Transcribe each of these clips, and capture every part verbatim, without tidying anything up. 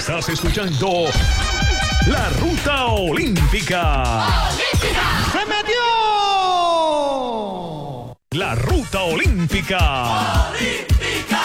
Estás escuchando La Ruta Olímpica. ¡Olímpica! ¡Se metió! La Ruta Olímpica. ¡Olímpica!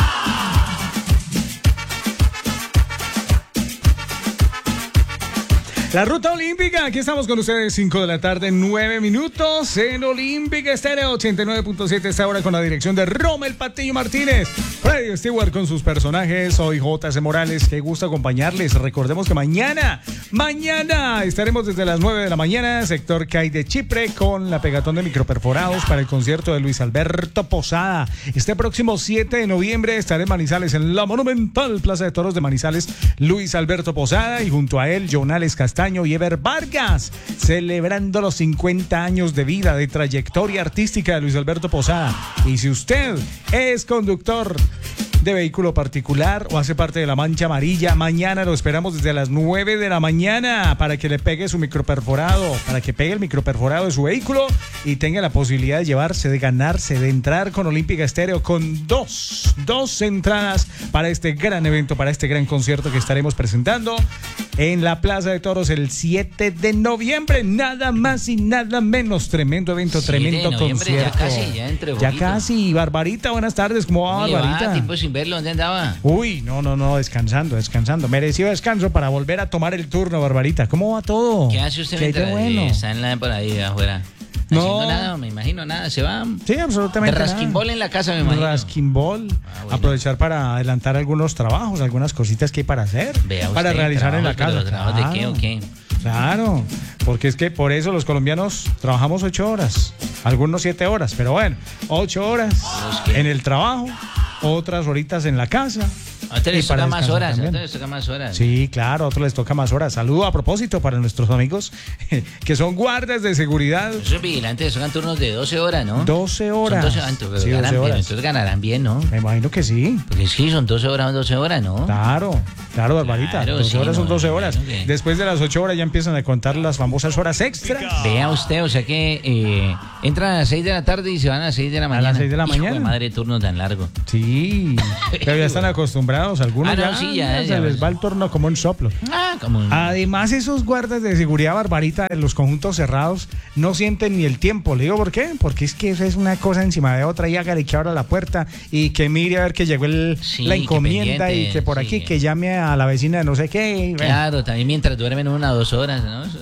La Ruta Olímpica, aquí estamos con ustedes, cinco de la tarde, nueve minutos en Olímpica Estéreo ochenta y nueve punto siete, esta hora con la dirección de Rommel Patiño Martínez. Freddy Stewart con sus personajes, soy J C Morales, qué gusto acompañarles. Recordemos que mañana, mañana estaremos desde las nueve de la mañana, sector Cay de Chipre, con la pegatón de microperforados para el concierto de Luis Alberto Posada. Este próximo siete de noviembre estaré en Manizales, en la monumental Plaza de Toros de Manizales, Luis Alberto Posada, y junto a él, Jonales Castaño y Ever Vargas, celebrando los cincuenta años de vida, de trayectoria artística de Luis Alberto Posada. Y si usted es conductor de vehículo particular o hace parte de la Mancha Amarilla, mañana lo esperamos desde las nueve de la mañana para que le pegue su microperforado, para que pegue el microperforado de su vehículo y tenga la posibilidad de llevarse, de ganarse, de entrar con Olímpica Estéreo con dos, dos entradas para este gran evento, para este gran concierto que estaremos presentando en la Plaza de Toros el siete de noviembre, nada más y nada menos. Tremendo evento, tremendo concierto. Ya casi, ya entre Ya casi. Barbarita, buenas tardes, ¿cómo va, Barbarita? Tiempo sin verlo, ¿dónde andaba? Uy, no, no, no, descansando, descansando. Merecido descanso para volver a tomar el turno, Barbarita. ¿Cómo va todo? ¿Qué hace usted ¿Qué mientras bueno? está en la, por ahí afuera? No. Haciendo nada, me imagino nada, se va. Sí, absolutamente. De rasquimbol en la casa, me imagino. Rasquimbol. Ah, bueno. Aprovechar para adelantar algunos trabajos, algunas cositas que hay para hacer. Vea para usted, realizar en la casa. ¿Los trabajos claro, de qué o qué? Claro, porque es que por eso los colombianos trabajamos ocho horas, algunos siete horas, pero bueno, ocho horas en el trabajo, otras horitas en la casa. A ustedes les toca más horas, a ustedes les toca más horas. Sí, claro, a otros les toca más horas. Saludo a propósito para nuestros amigos que son guardas de seguridad. Esos vigilantes son turnos de doce horas, ¿no? doce horas. Son doce, pero sí, ganan doce bien, horas. entonces ganarán bien, ¿no? Me imagino que sí. Porque sí, son doce horas, doce horas, ¿no? Claro, claro, Barbarita. Claro, doce sí, horas son no, doce horas. que... Después de las ocho horas ya empiezan a contar las famosas horas extras. Vea usted, o sea que eh, entran a las seis de la tarde y se van a las seis de la mañana. A las seis de la Hijo mañana. de madre, turno tan largo. Sí, pero ya están acostumbrados. Algunos Ah, no, ya, sí, ya, se ya, les ya. va el turno como un soplo. Ah, como un... Además, esos guardas de seguridad, Barbarita, de los conjuntos cerrados, no sienten ni el tiempo. ¿Le digo por qué? Porque es que eso es una cosa encima de otra, y hágale que abra la puerta y que mire a ver que llegó el, Sí, la que encomienda pendiente, y que por sí. aquí, que llame a la vecina de no sé qué. y bueno. Claro, también mientras duermen una o dos horas, ¿no? Eso.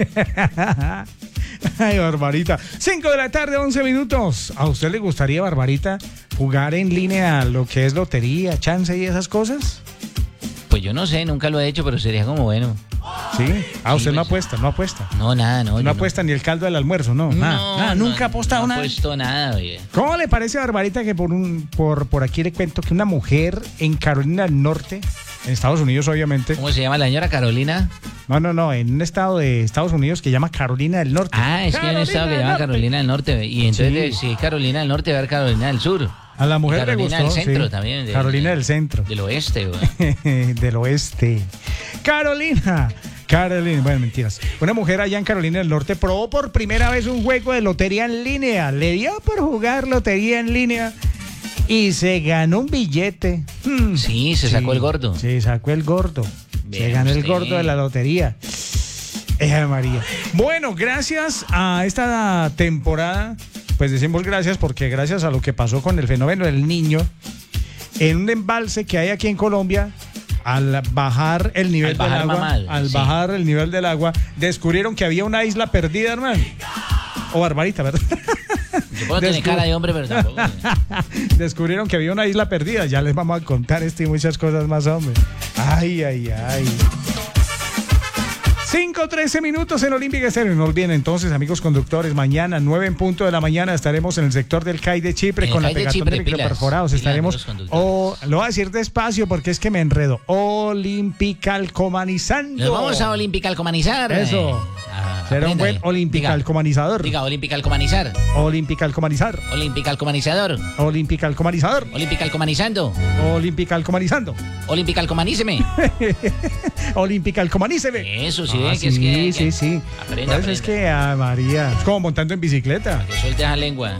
Ay, Barbarita. cinco de la tarde, once minutos. ¿A usted le gustaría, Barbarita, jugar en línea lo que es lotería, chance y esas cosas? Pues yo no sé, nunca lo he hecho, pero sería como bueno. Sí. Ah, usted Sí, no pues, apuesta, no apuesta. No, nada, no. No, yo apuesta ni el caldo del almuerzo, no. No, Nada, no, nada, no, nunca ha apostado no nada. No he puesto nada, oye. ¿Cómo le parece, Barbarita, que por un por, por aquí le cuento que una mujer en Carolina del Norte, en Estados Unidos, obviamente. ¿Cómo se llama la señora Carolina? No, no, no, en un estado de Estados Unidos que llama Carolina del Norte. Ah, es que hay un estado que se llama Carolina del Norte. Y entonces, Sí. si es Carolina del Norte, va a haber Carolina del Sur. A la mujer le Carolina gustó. del Centro sí. también. de- Carolina de- del Centro. Del Oeste, güey. Del Oeste. Carolina. Carolina, bueno, mentiras. Una mujer allá en Carolina del Norte probó por primera vez un juego de lotería en línea. Le dio por jugar lotería en línea y se ganó un billete. Hmm. Sí, se sacó el gordo. Se sacó el gordo. Se Vea ganó el usted. gordo de la lotería. Eva María. Bueno, gracias a esta temporada, pues decimos gracias porque gracias a lo que pasó con el fenómeno del Niño, en un embalse que hay aquí en Colombia, al bajar el nivel Al bajar del agua, Mamal, al sí. bajar el nivel del agua, descubrieron que había una isla perdida, hermano. O Barbarita, ¿verdad? Yo puedo tener Descu- cara de hombre, pero tampoco. Descubrieron que había una isla perdida. Ya les vamos a contar esto y muchas cosas más, hombre. Ay, ay, ay. cinco trece minutos en Olímpica Estéreo. No olviden entonces, amigos conductores, mañana nueve en punto de la mañana estaremos en el sector del Cay de Chipre En el con la Cay de pegatón Chipre, de pilas, microperforados. pilas, Estaremos, los conductores. o lo voy a decir despacio porque es que me enredo. Olimpicalcomanizando. Nos vamos a Olimpicalcomanizar. Eso. Ah, Será un aprenda buen ahí. olimpicalcomanizador. Diga, diga Olimpicalcomanizar. Olimpicalcomanizar. Olimpicalcomanizador. Olimpicalcomanizador. Olimpicalcomanizando. Olimpicalcomanizando. Olimpicalcomaníceme. Olimpicalcomaníceme. Eso sí, Ah, ven que es sí, que. sí, sí. Aprenda, Por eso es aprenda. que, ah, María, es como montando en bicicleta. Que suelte esa lengua.